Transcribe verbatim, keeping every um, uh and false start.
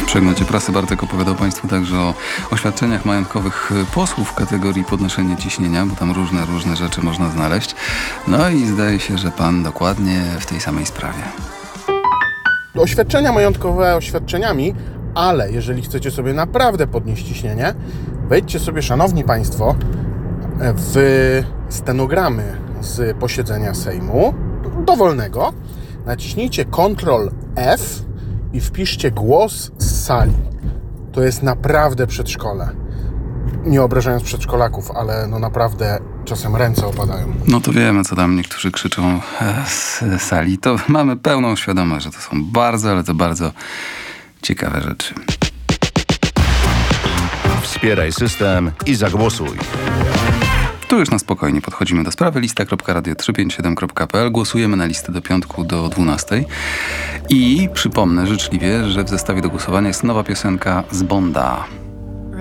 przeglądzie prasy Bartek opowiadał Państwu także o oświadczeniach majątkowych posłów w kategorii podnoszenie ciśnienia, bo tam różne, różne rzeczy można znaleźć. No i zdaje się, że pan dokładnie w tej samej sprawie. Oświadczenia majątkowe oświadczeniami, ale jeżeli chcecie sobie naprawdę podnieść ciśnienie, wejdźcie sobie, szanowni państwo, w stenogramy z posiedzenia Sejmu dowolnego, naciśnijcie kontrol F i wpiszcie głos z sali. To jest naprawdę przedszkole. Nie obrażając przedszkolaków, ale no naprawdę czasem ręce opadają. No to wiemy, co tam niektórzy krzyczą z sali. To mamy pełną świadomość, że to są bardzo, ale to bardzo ciekawe rzeczy. Wspieraj system i zagłosuj. Tu już na spokojnie podchodzimy do sprawy. Lista kropka radio trzysta pięćdziesiąt siedem kropka p l. Głosujemy na listę do piątku do dwunastej. I przypomnę życzliwie, że w zestawie do głosowania jest nowa piosenka z Bonda.